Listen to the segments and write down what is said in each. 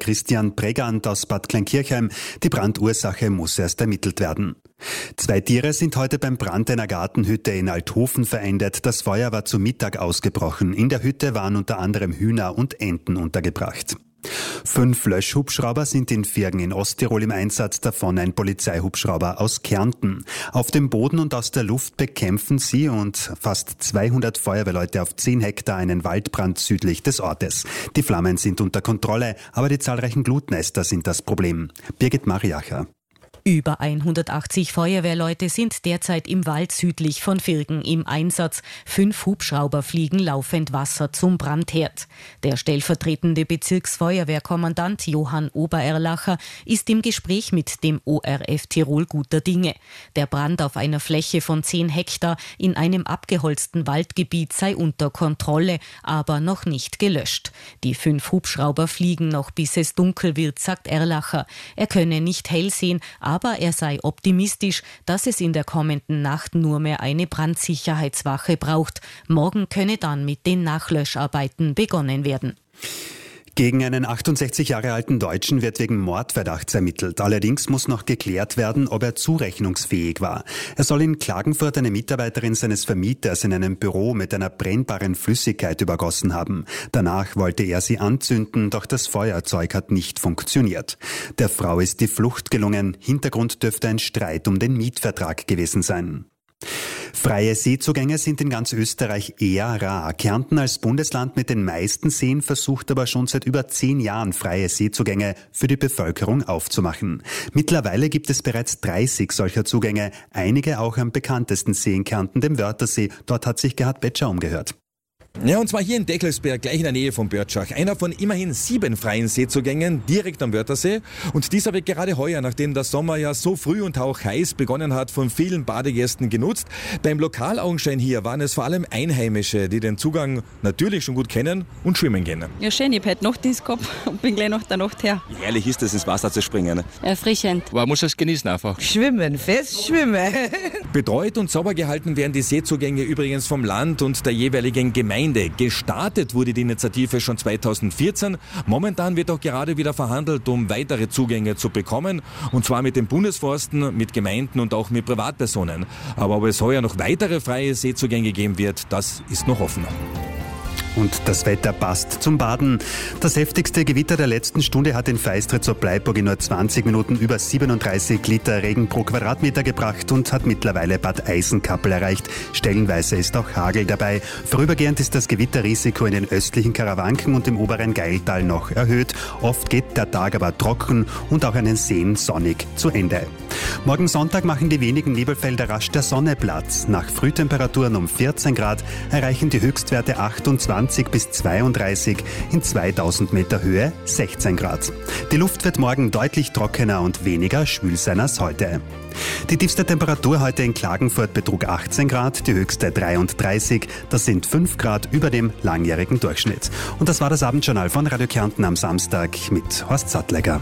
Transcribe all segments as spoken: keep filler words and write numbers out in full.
Christian Bregant aus Bad Kleinkirchheim. Die Brandursache muss erst ermittelt werden. Zwei Tiere sind heute beim Brand einer Gartenhütte in Althofen verendet. Das Feuer war zu Mittag ausgebrochen. In der Hütte waren unter anderem Hühner und Enten untergebracht. Fünf Löschhubschrauber sind in Virgen in Osttirol im Einsatz, davon ein Polizeihubschrauber aus Kärnten. Auf dem Boden und aus der Luft bekämpfen sie und fast zweihundert Feuerwehrleute auf zehn Hektar einen Waldbrand südlich des Ortes. Die Flammen sind unter Kontrolle, aber die zahlreichen Glutnester sind das Problem. Birgit Mariacher. Über hundertachtzig Feuerwehrleute sind derzeit im Wald südlich von Virgen im Einsatz. Fünf Hubschrauber fliegen laufend Wasser zum Brandherd. Der stellvertretende Bezirksfeuerwehrkommandant Johann Obererlacher ist im Gespräch mit dem O R F Tirol guter Dinge. Der Brand auf einer Fläche von zehn Hektar in einem abgeholzten Waldgebiet sei unter Kontrolle, aber noch nicht gelöscht. Die fünf Hubschrauber fliegen noch bis es dunkel wird, sagt Erlacher. Er könne nicht hell sehen, aber Aber er sei optimistisch, dass es in der kommenden Nacht nur mehr eine Brandsicherheitswache braucht. Morgen könne dann mit den Nachlöscharbeiten begonnen werden. Gegen einen achtundsechzig Jahre alten Deutschen wird wegen Mordverdachts ermittelt. Allerdings muss noch geklärt werden, ob er zurechnungsfähig war. Er soll in Klagenfurt eine Mitarbeiterin seines Vermieters in einem Büro mit einer brennbaren Flüssigkeit übergossen haben. Danach wollte er sie anzünden, doch das Feuerzeug hat nicht funktioniert. Der Frau ist die Flucht gelungen. Hintergrund dürfte ein Streit um den Mietvertrag gewesen sein. Freie Seezugänge sind in ganz Österreich eher rar. Kärnten als Bundesland mit den meisten Seen versucht aber schon seit über zehn Jahren freie Seezugänge für die Bevölkerung aufzumachen. Mittlerweile gibt es bereits dreißig solcher Zugänge, einige auch am bekanntesten See in Kärnten, dem Wörthersee. Dort hat sich Gerhard Betscher umgehört. Ja, und zwar hier in Deckelsberg, gleich in der Nähe von Börtschach. Einer von immerhin sieben freien Seezugängen direkt am Wörthersee. Und dieser wird gerade heuer, nachdem der Sommer ja so früh und auch heiß begonnen hat, von vielen Badegästen genutzt. Beim Lokalaugenschein hier waren es vor allem Einheimische, die den Zugang natürlich schon gut kennen und schwimmen gehen. Ja, schön. Ich habe heute Nachtdienst gehabt und bin gleich nach der Nacht her. Wie herrlich ist es, ins Wasser zu springen? Erfrischend. Man muss es genießen einfach. Schwimmen, fest schwimmen. Betreut und sauber gehalten werden die Seezugänge übrigens vom Land und der jeweiligen Gemeinde. Gestartet wurde die Initiative schon zweitausendvierzehn. Momentan wird auch gerade wieder verhandelt, um weitere Zugänge zu bekommen. Und zwar mit den Bundesforsten, mit Gemeinden und auch mit Privatpersonen. Aber ob es heuer noch weitere freie Seezugänge geben wird, das ist noch offen. Und das Wetter passt zum Baden. Das heftigste Gewitter der letzten Stunde hat in Feistre zur Bleiburg in nur zwanzig Minuten über siebenunddreißig Liter Regen pro Quadratmeter gebracht und hat mittlerweile Bad Eisenkappel erreicht. Stellenweise ist auch Hagel dabei. Vorübergehend ist das Gewitterrisiko in den östlichen Karawanken und im oberen Geiltal noch erhöht. Oft geht der Tag aber trocken und auch an den Seen sonnig zu Ende. Morgen Sonntag machen die wenigen Nebelfelder rasch der Sonne Platz. Nach Frühtemperaturen um vierzehn Grad erreichen die Höchstwerte achtundzwanzig bis zweiunddreißig, in zweitausend Meter Höhe sechzehn Grad. Die Luft wird morgen deutlich trockener und weniger schwül sein als heute. Die tiefste Temperatur heute in Klagenfurt betrug achtzehn Grad, die höchste dreiunddreißig. Das sind fünf Grad über dem langjährigen Durchschnitt. Und das war das Abendjournal von Radio Kärnten am Samstag mit Horst Sattlegger.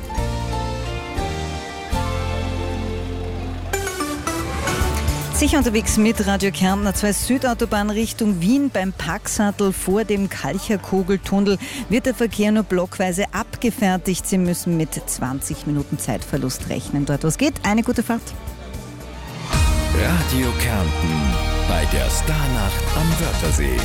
Sicher unterwegs mit Radio Kärnten, zwei Südautobahn Richtung Wien beim Packsattel vor dem Kalcherkogeltunnel wird der Verkehr nur blockweise abgefertigt. Sie müssen mit zwanzig Minuten Zeitverlust rechnen. Dort was geht, eine gute Fahrt. Radio Kärnten bei der Starnacht am Wörthersee.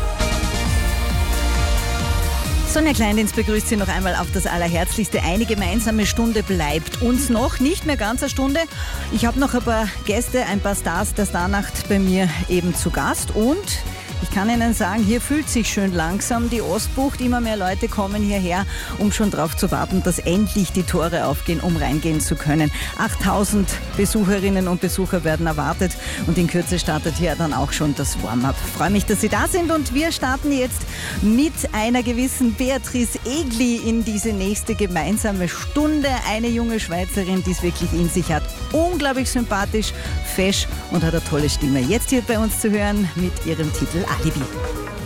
Sonja Kleindienst begrüßt Sie noch einmal auf das Allerherzlichste. Eine gemeinsame Stunde bleibt uns noch, nicht mehr ganz eine Stunde. Ich habe noch ein paar Gäste, ein paar Stars der Starnacht bei mir eben zu Gast und ich kann Ihnen sagen, hier fühlt sich schön langsam die Ostbucht. Immer mehr Leute kommen hierher, um schon darauf zu warten, dass endlich die Tore aufgehen, um reingehen zu können. achttausend Besucherinnen und Besucher werden erwartet und in Kürze startet hier dann auch schon das Warm-up. Ich freue mich, dass Sie da sind und wir starten jetzt mit einer gewissen Beatrice Egli in diese nächste gemeinsame Stunde. Eine junge Schweizerin, die es wirklich in sich hat. Unglaublich sympathisch, fesch und hat eine tolle Stimme. Jetzt hier bei uns zu hören mit ihrem Titel Alibi.